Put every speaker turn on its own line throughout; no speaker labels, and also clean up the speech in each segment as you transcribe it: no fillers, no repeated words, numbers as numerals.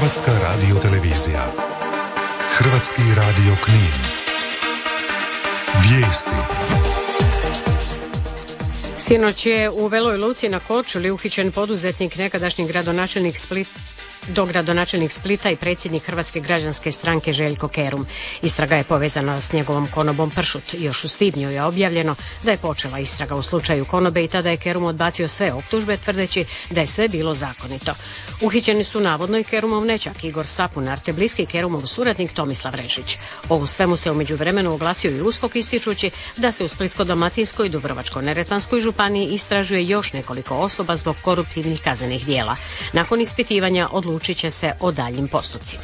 Hrvatska radiotelevizija. Hrvatski radio Knin. Vijesti.
Sinoć je u Veloj Luci na Korčuli uhićen poduzetnik, nekadašnji dogradonačelnik Splita i predsjednik Hrvatske građanske stranke Željko Kerum. Istraga je povezana s njegovom konobom Pršut. Još u svibnju je objavljeno da je počela istraga u slučaju konobe i tada je Kerum odbacio sve optužbe tvrdeći da je sve bilo zakonito. Uhićeni su navodno i Kerumov nećak Igor Sapunar te bliski Kerumov suradnik Tomislav Rešić. O svemu se u međuvremenu oglasio i USKOK ističući da se u Splitsko-dalmatinskoj i Dubrovačko-neretvanskoj županiji istražuje još nekoliko osoba zbog koruptivnih kaznenih djela. Nakon ispitivanja odlučit će se o daljim postupcima.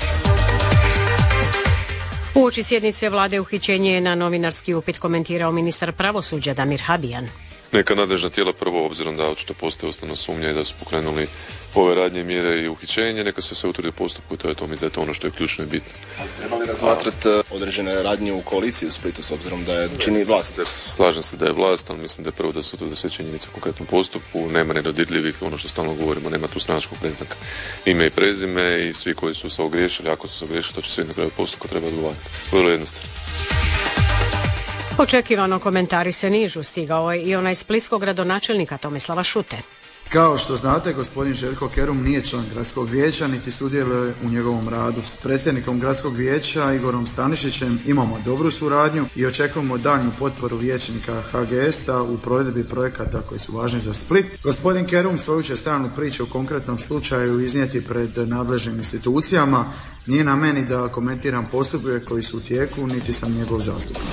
Uoči sjednice vlade uhićenje je na novinarski upit komentirao ministar pravosuđa Damir Habijan.
Neka nadležna tijela prvo, obzirom da očito postoje osnovna sumnja i da su pokrenuli ove radnje, mjere i uhićenje, neka se sve utvrdi u postupku i to je to, mislim da je to ono što je ključno i bitno.
Treba li razmatrati određene radnje u koaliciji u Splitu s obzirom da je čini vlast?
Slažem se da je vlast, ali mislim da je prvo da su to sve činjenice u konkretnom postupku, nema nedodirljivih, ono što stalno govorimo, nema tu stranačkog predznaka, ime i prezime i svi koji su se ogriješili, ako su se ogriješili, to će sve na kraju postupka treba odgovarati. Vrlo jednostavno.
Očekivano komentari se nižu, stigao je i onaj splitskog gradonačelnika Tomislava Šute.
Kao što znate, gospodin Željko Kerum nije član gradskog vijeća niti sudjeluje u njegovom radu. S predsjednikom gradskog vijeća Igorom Stanišićem imamo dobru suradnju i očekujemo daljnju potporu vijećnika HGS-a u provedbi projekata koji su važni za Split. Gospodin Kerum svoju će stranu priču u konkretnom slučaju iznijeti pred nadležnim institucijama. Nije na meni da komentiram postupke koji su u tijeku, niti sam njegov zastupnik.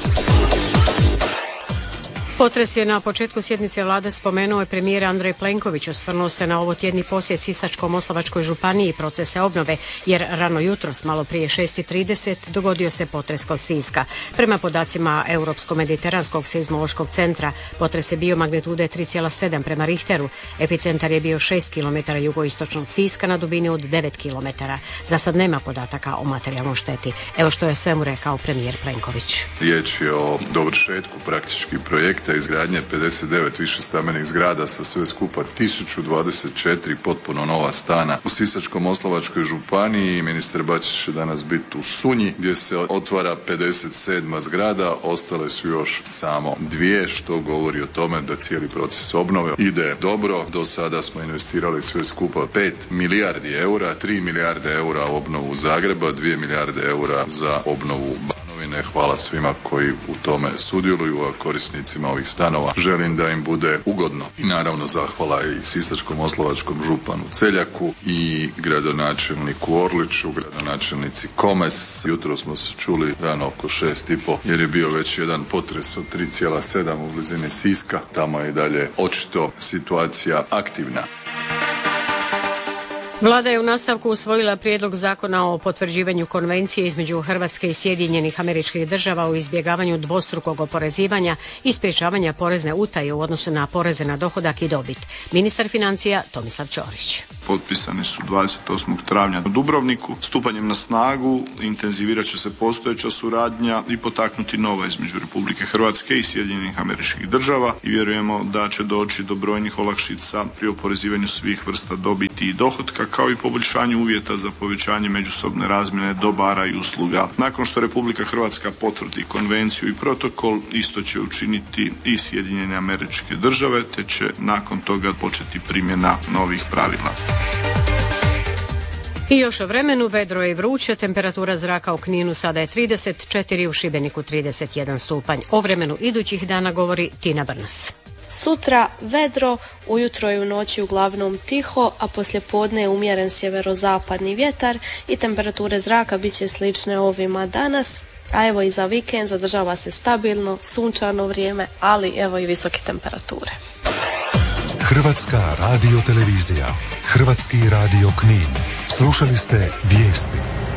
Potres je na početku sjednice vlade spomenuo je premijer Andrej Plenković. Osvrnuo se na ovotjedni posjet Sisačko-moslavačkoj županiji i procese obnove, jer rano jutros, malo prije 6:30, dogodio se potres kod Siska. Prema podacima Europsko-mediteranskog seizmološkog centra, potres je bio magnitude 3,7 prema Richteru. Epicentar je bio 6 km jugoistočno od Siska na dubini od 9 km. Za sad nema podataka o materijalnoj šteti. Evo što je svemu rekao premijer Plenković.
Riječ je o dovršetku praktički projekta izgradnje 59 višestambenih zgrada sa sve skupa 1024 potpuno nova stana u Sisačko-moslavačkoj županiji. Ministar Bačić će danas biti u Sunji gdje se otvara 57. zgrada, ostale su još samo 2, što govori o tome da cijeli proces obnove ide dobro. Do sada smo investirali sve skupa 5 milijardi eura, 3 milijarde eura u obnovu Zagreba, 2 milijarde eura za obnovu Banovine. Hvala svima koji u tome sudjeluju, a korisnicima ovih stanova želim da im bude ugodno. I naravno zahvala i Sisačko-moslavačkom županu Celjaku i gradonačelniku Orliću, gradonačelnici Komes. Jutro smo se čuli rano oko 6:30 jer je bio već jedan potres od 3,7 u blizini Siska. Tamo je i dalje očito situacija aktivna.
Vlada je u nastavku usvojila prijedlog zakona o potvrđivanju konvencije između Hrvatske i Sjedinjenih Američkih Država o izbjegavanju dvostrukog oporezivanja i sprječavanja porezne utaje u odnosu na poreze na dohodak i dobit. Ministar financija Tomislav Ćorić.
Potpisani su 28. travnja u Dubrovniku. Stupanjem na snagu intenzivirat će se postojeća suradnja i potaknuti nova između Republike Hrvatske i Sjedinjenih Američkih Država i vjerujemo da će doći do brojnih olakšica pri oporezivanju svih vrsta dobiti i dohotka, kao i poboljšanju uvjeta za povećanje međusobne razmjene dobara i usluga. Nakon što Republika Hrvatska potvrdi konvenciju i protokol, isto će učiniti i Sjedinjene Američke Države, te će nakon toga početi primjena novih pravila.
I još o vremenu, vedro je vruće, temperatura zraka u Kninu sada je 34, u Šibeniku 31 stupanj. O vremenu idućih dana govori Tina Brnas.
Sutra vedro, ujutro i u noći uglavnom tiho, a poslijepodne je umjeren sjeverozapadni vjetar i temperature zraka bit će slične ovima danas, a evo i za vikend zadržava se stabilno, sunčano vrijeme, ali evo i visoke temperature.
Hrvatska radiotelevizija, Hrvatski radio Knin. Slušali ste vijesti.